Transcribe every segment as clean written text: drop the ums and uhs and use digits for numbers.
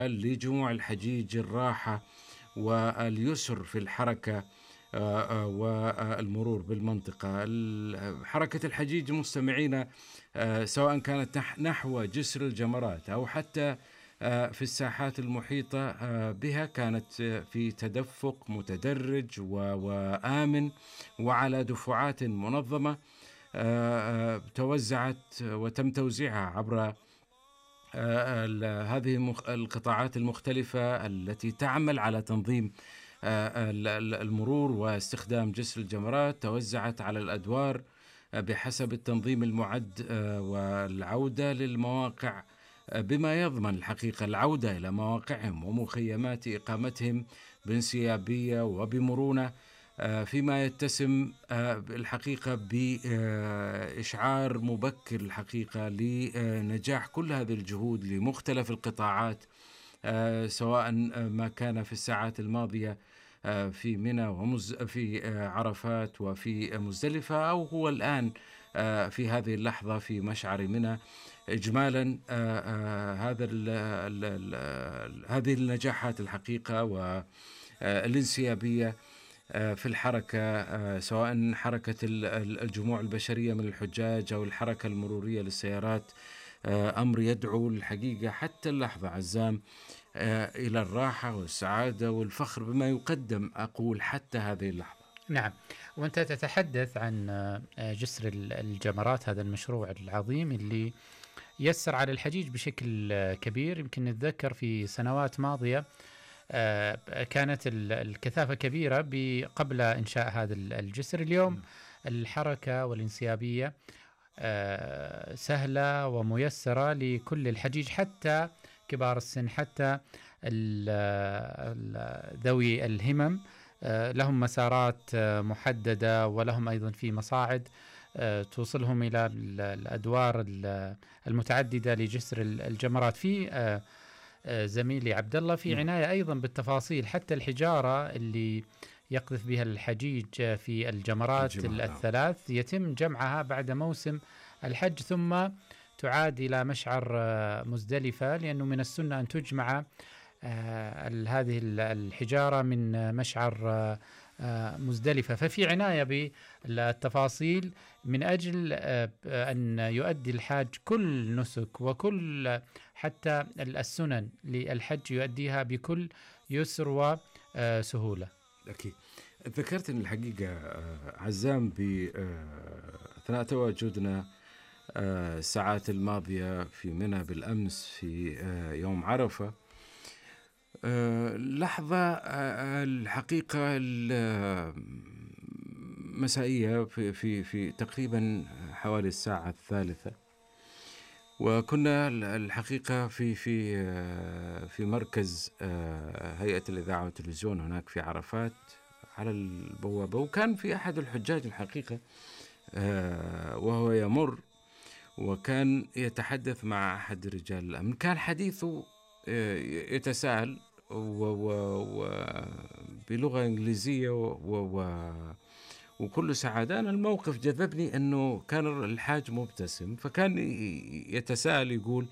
لجموع الحجيج الراحة واليسر في الحركة والمرور بالمنطقة. حركة الحجيج مستمعينا سواء كانت نحو جسر الجمرات أو حتى في الساحات المحيطة بها كانت في تدفق متدرج وآمن وعلى دفعات منظمة توزعت وتم توزيعها عبر هذه القطاعات المختلفة التي تعمل على تنظيم المرور واستخدام جسر الجمرات. توزعت على الأدوار بحسب التنظيم المعد والعودة للمواقع بما يضمن الحقيقة العودة إلى مواقعهم ومخيمات إقامتهم بانسيابية وبمرونة، فيما يتسم الحقيقة بإشعار مبكر الحقيقة لنجاح كل هذه الجهود لمختلف القطاعات، سواء ما كان في الساعات الماضية في منى في عرفات وفي مزدلفة، أو هو الآن في هذه اللحظة في مشعر منى. إجمالا هذه النجاحات الحقيقة والانسيابية في الحركة، سواء حركة الجموع البشرية من الحجاج أو الحركة المرورية للسيارات، أمر يدعو الحقيقة حتى اللحظة عزام إلى الراحة والسعادة والفخر بما يقدم، أقول حتى هذه اللحظة. نعم، وأنت تتحدث عن جسر الجمرات، هذا المشروع العظيم اللي يسر على الحجيج بشكل كبير. يمكن نتذكر في سنوات ماضية كانت الكثافة كبيرة قبل إنشاء هذا الجسر. اليوم الحركة والانسيابية سهلة وميسرة لكل الحجيج، حتى كبار السن، حتى ذوي الهمم، لهم مسارات محددة، ولهم أيضا في مصاعد توصلهم إلى الأدوار المتعددة لجسر الجمرات. في زميلي عبد الله في عناية أيضا بالتفاصيل، حتى الحجارة اللي يقذف بها الحجيج في الجمرات الثلاث يتم جمعها بعد موسم الحج، ثم تعاد إلى مشعر مزدلفة، لأنه من السنة أن تجمع هذه الحجارة من مشعر مزدلفة. ففي عناية بالتفاصيل من أجل أن يؤدي الحاج كل نسك وكل حتى السنن للحج يؤديها بكل يسر وسهولة. أكيد. ذكرت أن الحقيقة عزام أثناء تواجدنا الساعات الماضية في منى بالأمس في يوم عرفة، لحظة الحقيقة المسائية في تقريبا حوالي الساعة 3، وكنا الحقيقة في مركز هيئة الإذاعة والتلفزيون هناك في عرفات على البوابة، وكان في أحد الحجاج الحقيقة وهو يمر، وكان يتحدث مع أحد رجال الأمن. كان حديثه يتساءل بلغة إنجليزية وكل سعادة. أنا الموقف جذبني أنه كان الحاج مبتسم، فكان يتساءل يقول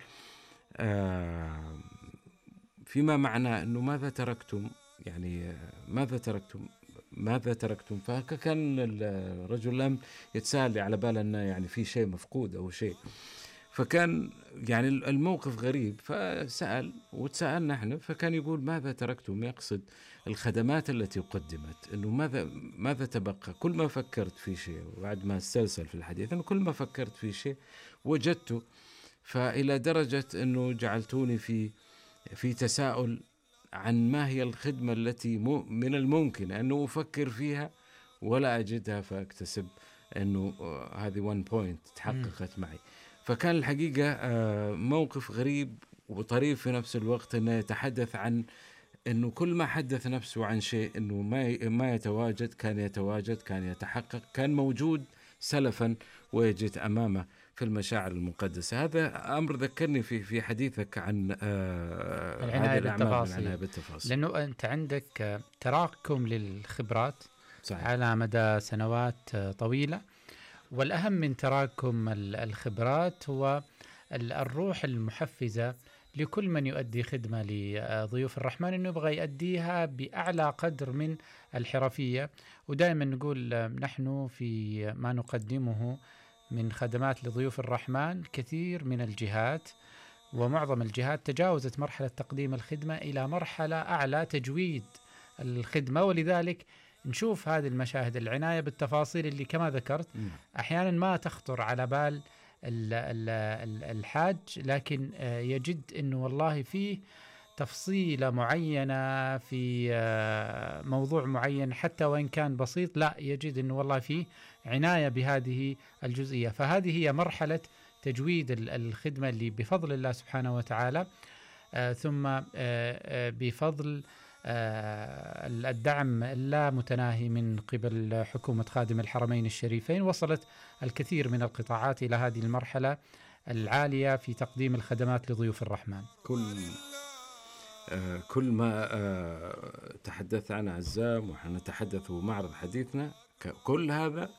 فيما معنى أنه ماذا تركتم، يعني ماذا تركتم. فكان الرجل لم يتساءل على بال أنه يعني في شيء مفقود أو شيء، فكان يعني الموقف غريب، فسأل وتسألنا احنا، فكان يقول ماذا تركتم، يقصد الخدمات التي قدمت، انه ماذا تبقى. كل ما فكرت في شيء، وبعد ما استرسل في الحديث، انه كل ما فكرت في شيء وجدته، فإلى درجة انه جعلتوني في تساؤل عن ما هي الخدمة التي من الممكن انه افكر فيها ولا اجدها، فاكتسب انه هذه 1 بوينت تحققت معي. فكان الحقيقة موقف غريب وطريف في نفس الوقت، أنه يتحدث عن أنه كل ما حدث نفسه عن شيء أنه ما يتواجد، كان يتواجد، كان يتحقق، كان موجود سلفا ويجد أمامه في المشاعر المقدسة. هذا أمر ذكرني في حديثك عن العناية بالتفاصيل، لأنه أنت عندك تراكم للخبرات صحيح على مدى سنوات طويلة، والأهم من تراكم الخبرات هو الروح المحفزة لكل من يؤدي خدمة لضيوف الرحمن أنه يبغى يؤديها بأعلى قدر من الحرفية. ودائما نقول نحن في ما نقدمه من خدمات لضيوف الرحمن كثير من الجهات ومعظم الجهات تجاوزت مرحلة تقديم الخدمة إلى مرحلة أعلى، تجويد الخدمة. ولذلك نشوف هذه المشاهد، العناية بالتفاصيل اللي كما ذكرت أحيانا ما تخطر على بال الحاج، لكن يجد أنه والله فيه تفصيلة معينة في موضوع معين حتى وإن كان بسيط، لا يجد أنه والله فيه عناية بهذه الجزئية. فهذه هي مرحلة تجويد الخدمة اللي بفضل الله سبحانه وتعالى ثم بفضل الدعم اللا متناهي من قبل حكومة خادم الحرمين الشريفين، وصلت الكثير من القطاعات إلى هذه المرحلة العالية في تقديم الخدمات لضيوف الرحمن. كل ما تحدث عنه عزام ونتحدث معرض حديثنا، كل هذا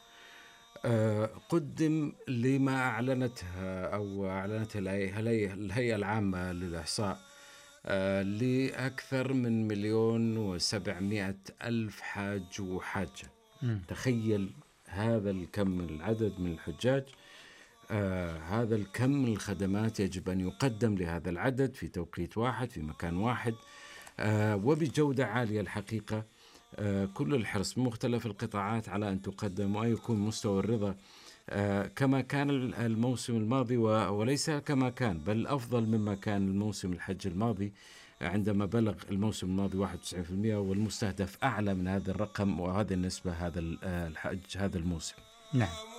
قدم لما أعلنته الهيئة العامة للإحصاء لأكثر من 1,700,000 حاج وحاجة. تخيل هذا الكم، العدد من الحجاج، هذا الكم من الخدمات يجب أن يقدم لهذا العدد في توقيت واحد في مكان واحد وبجودة عالية الحقيقة. كل الحرص بمختلف القطاعات على أن تقدم ويكون مستوى الرضا كما كان الموسم الماضي، وليس كما كان بل أفضل مما كان الموسم الحج الماضي، عندما بلغ الموسم الماضي 91%، والمستهدف أعلى من هذا الرقم وهذه النسبة هذا الحج هذا الموسم. نعم.